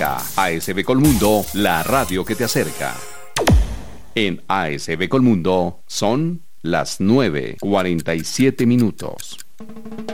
acerca. ASB Colmundo, la radio que te acerca. En ASB Colmundo son las 9:47 minutos.